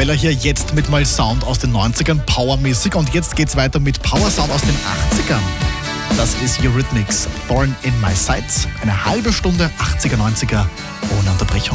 Capella hier, jetzt mit mal Sound aus den 90ern, powermäßig. Und jetzt geht's weiter mit Power Sound aus den 80ern. Das ist Eurythmics, Thorn in My Sight. Eine halbe Stunde 80er, 90er ohne Unterbrechung.